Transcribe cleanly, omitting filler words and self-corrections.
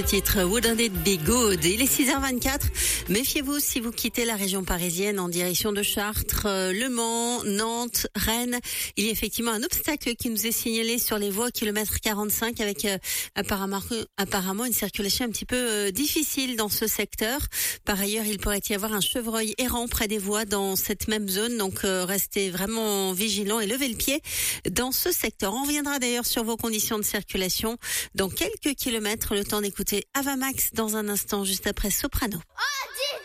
Titre Wouldn't It Be Good. Il est 6h24. Méfiez-vous si vous quittez la région parisienne en direction de Chartres, Le Mans, Nantes, Rennes. Il y a effectivement un obstacle qui nous est signalé sur les voies kilomètre 45 avec apparemment une circulation un petit peu difficile dans ce secteur. Par ailleurs, il pourrait y avoir un chevreuil errant près des voies dans cette même zone. Donc restez vraiment vigilants et levez le pied dans ce secteur. On reviendra d'ailleurs sur vos conditions de circulation dans quelques kilomètres. Le temps d'écouter Ava Max dans un instant, juste après Soprano.